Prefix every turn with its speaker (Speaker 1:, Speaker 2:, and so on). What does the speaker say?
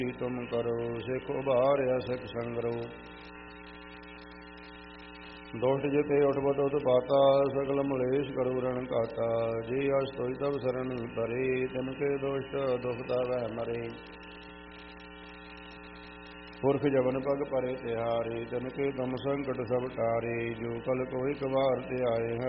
Speaker 1: तुम करो सिख उबार्या सिख संगरो दोष्ट जिते उठबत उत्पाता सकल मलेश करो रण काता जी अस तोई तब शरण परे तिनके दोष्ट दुखता वह मरे पुरख जबन पग परे तिहारे तिनके तुम संकट सब टारे जो कल कोई कबार ते आए हैं